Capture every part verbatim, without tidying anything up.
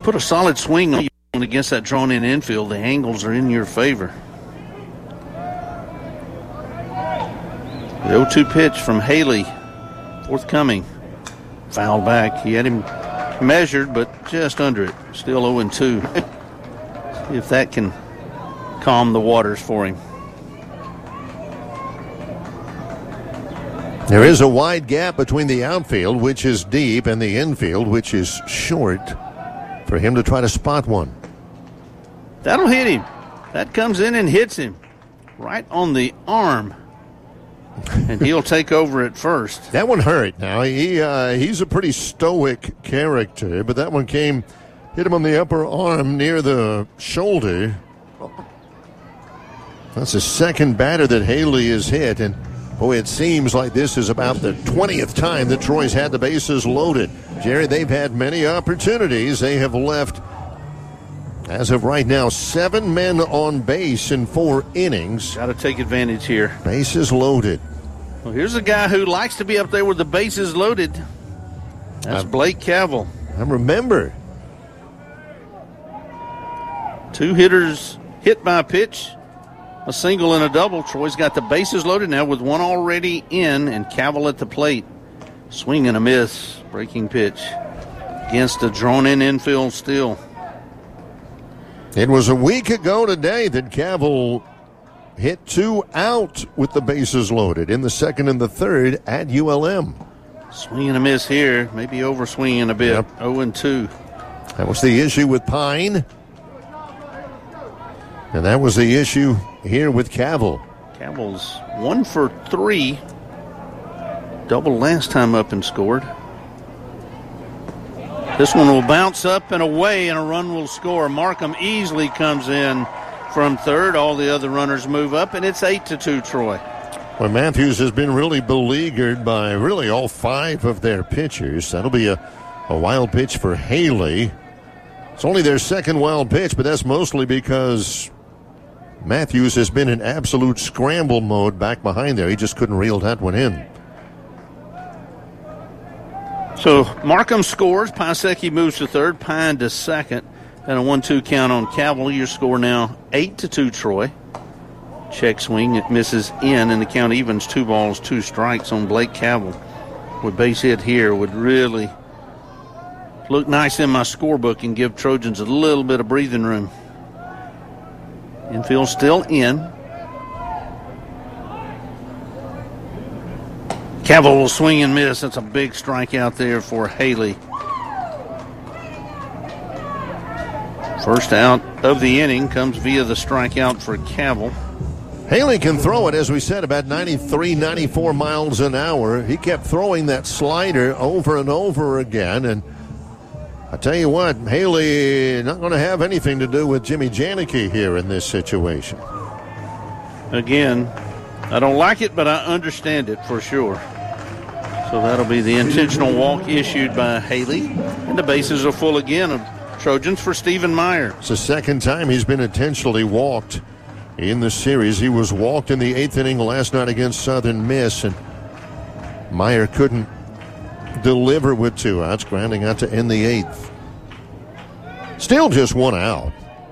put a solid swing on you against that drawn-in infield, the angles are in your favor. The oh two pitch from Haley, forthcoming. Foul back. He had him measured, but just under it. Still oh and two. See if that can calm the waters for him. There is a wide gap between the outfield, which is deep, and the infield, which is short, for him to try to spot one. That'll hit him. That comes in and hits him right on the arm. And he'll take over at first. That one hurt. Now, he uh, he's a pretty stoic character, but that one came, hit him on the upper arm near the shoulder. That's the second batter that Haley has hit, and boy, it seems like this is about the twentieth time that Troy's had the bases loaded. Jerry, they've had many opportunities. They have left, as of right now, seven men on base in four innings. Got to take advantage here. Bases loaded. Well, here's a guy who likes to be up there with the bases loaded. That's I, Blake Cavill. I remember. Two hitters hit by a pitch, a single and a double. Troy's got the bases loaded now with one already in, and Cavill at the plate. Swing and a miss. Breaking pitch against a drawn-in infield still. It was a week ago today that Cavill hit two out with the bases loaded in the second and the third at U L M. Swing and a miss here. Maybe over swinging a bit. Yep. oh and two. That was the issue with Pine. And that was the issue here with Cavill. Cavill's one for three. Double last time up and scored. This one will bounce up and away, and a run will score. Markham easily comes in from third. All the other runners move up, and it's eight to two Troy. Well, Matthews has been really beleaguered by really all five of their pitchers. That'll be a, a wild pitch for Haley. It's only their second wild pitch, but that's mostly because Matthews has been in absolute scramble mode back behind there. He just couldn't reel that one in. So Markham scores. Piasecki moves to third. Pine to second. And a one two count on Cavill. Your score now eight to two Troy. Check swing. It misses in, and the count evens two balls, two strikes on Blake Cavill. With base hit here would really look nice in my scorebook and give Trojans a little bit of breathing room. Infield still in. Cavill will swing and miss. That's a big strikeout there for Haley. First out of the inning comes via the strikeout for Cavill. Haley can throw it, as we said, about ninety-three, ninety-four miles an hour. He kept throwing that slider over and over again. And I tell you what, Haley not going to have anything to do with Jimmy Janicki here in this situation. Again, I don't like it, but I understand it for sure. So that'll be the intentional walk issued by Haley. And the bases are full again of Trojans for Stephen Meyer. It's the second time he's been intentionally walked in the series. He was walked in the eighth inning last night against Southern Miss, and Meyer couldn't deliver with two outs, grounding out to end the eighth. Still just one out.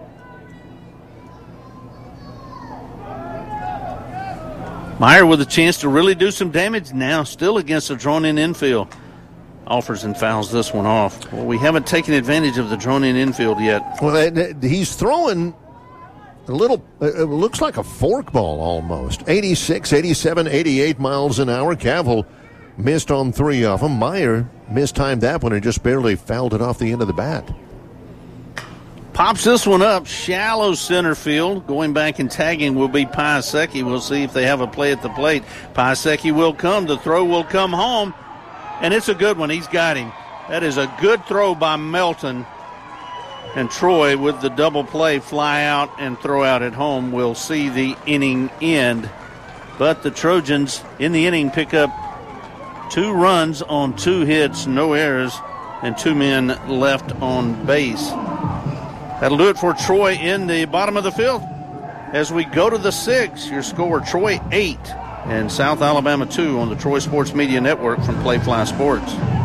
Meyer with a chance to really do some damage now, still against a drawn-in infield. Offers and fouls this one off. Well, we haven't taken advantage of the drawn-in infield yet. Well, he's throwing a little, it looks like a forkball almost. eighty-six, eighty-seven, eighty-eight miles an hour. Cavill missed on three of them. Meyer mistimed that one and just barely fouled it off the end of the bat. Pops this one up, shallow center field. Going back and tagging will be Piasecki. We'll see if they have a play at the plate. Piasecki will come. The throw will come home. And it's a good one. He's got him. That is a good throw by Melton. And Troy, with the double play, fly out and throw out at home. We'll see the inning end. But the Trojans in the inning pick up two runs on two hits, no errors, and two men left on base. That'll do it for Troy in the bottom of the field. As we go to the sixth, your score, Troy eight and South Alabama two on the Troy Sports Media Network from Playfly Sports.